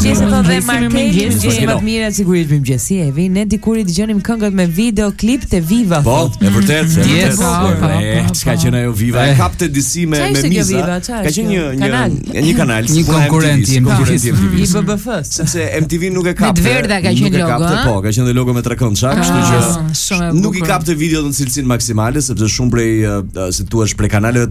Mëngjes ato dhe Markeli, mëngjes më të mira sigurisht mëngjes. Si Evi, ne dikur i dëgjonim këngët me videoklip te Viva. Po, e vërtet. Çka që ajo Viva e kapte disi me miza. Ka qenë një kanal, një konkurrent i MTV-s. I BBF-s. Sepse MTV nuk e kapte. Me verdha ka qenë logo, po, ka qenë logo me trekëndshak, kështu që nuk i kapte videot në cilësinë maksimale, sepse shumë prej si thua prej kanaleve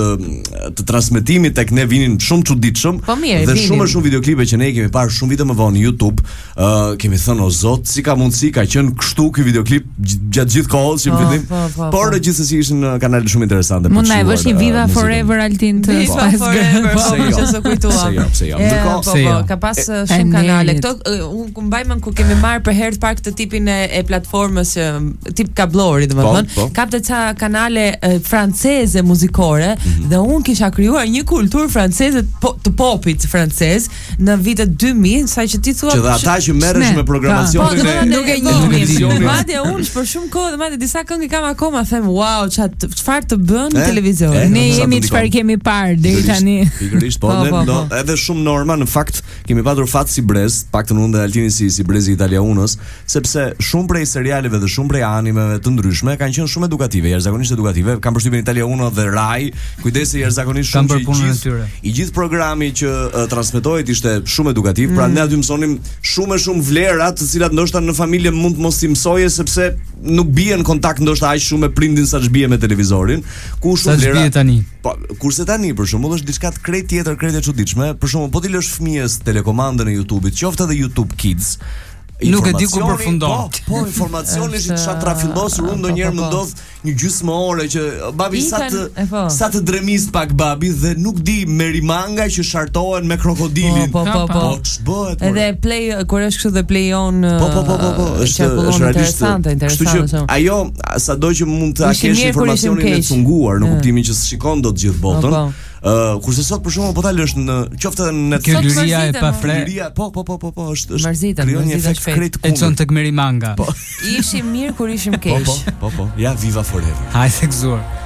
të transmetimit tek ne vinin shumë çuditshëm dhe shumë videoklipe që ne kemi parë shumë vite më vonë në YouTube, kemi thënë o zot, si ka mundësi ka qenë kështu ky videoklip gjatë gjithë kohës që fillim, por gjithsesi ishin kanale shumë interesante. Mund na e vësh një Viva Forever Altin të Spice Girls. Po, se kujtuam. Po, ka pas shumë kanale. Kto unë mbaj mend ku kemi marrë për herë të parë këtë tipin e platformës tip kablori, domethënë, kapte ca kanale franceze muzikore dhe unë kisha krijuar një kulturë franceze të popit francez në vitet 2000, sa që ti thua. Që dhe ata që merresh me programacionin nuk e njohin. Madje unë për shumë kohë, madje disa këngë kam akoma, them wow, çfarë të bën në televizor. Ne jemi çfarë kemi parë deri tani. Pikërisht, po, edhe shumë norma, në fakt kemi patur fat si brez, paktën unë dhe Altini si brezi italianës, sepse shumë prej serialeve dhe shumë prej animeve të ndryshme kanë qenë shumë edukative, jashtëzakonisht edukative. Kam përshtypjen Italianuno dhe Rai, kujdesi jashtëzakonisht shumë i gjithë programi që transmetohej ishte shumë edukativ, pra ne aty mësonim shumë vlera, të cilat ndoshta në familje mund të mos i mësoje sepse nuk bie në kontakt ndoshta aq shumë me prindin sa ç'bie me televizorin, ku shumë vlera tani. Po, kurse tani për shembull është diçka krejt tjetër, krejt e çuditshme. Për shembull, po ti lësh fëmijës telekomandën e YouTube-it, qoftë edhe YouTube Kids, nuk e di ku përfundon. Po, informacioni është çfarë trafillosur, unë ndonjëherë më ndodh një gjysmë ore që babi sa të dremis pak babi dhe nuk di merimanga që shartohen me krokodilin. Po, ç'bëhet? Edhe play kur është kështu dhe play on. Po, është interesante. Kështu që ajo sado që mund të kesh informacionin e funguar në kuptimin që shikon dot gjithë botën. Kurse sot për shkakun po ta lësh në qoftë edhe në Netflix e pa fre. Po, është Marzita, krijon një efekt krejt e çon tek Merimanga. Ishim mirë kur ishim keq. Po. Ja Viva Forever. Hajde gëzuar.